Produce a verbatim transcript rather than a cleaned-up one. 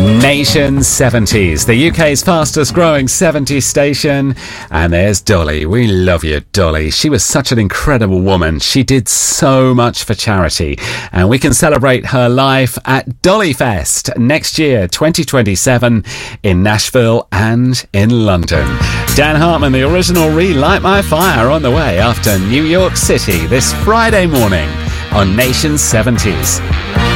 Nation seventies, the U K's fastest growing seventies station. And there's Dolly. We love you, Dolly. She was such an incredible woman. She did so much for charity. And we can celebrate her life at Dolly Fest next year, twenty twenty-seven, in Nashville and in London. Dan Hartman, the original Relight My Fire, on the way after New York City this Friday morning on Nation seventies.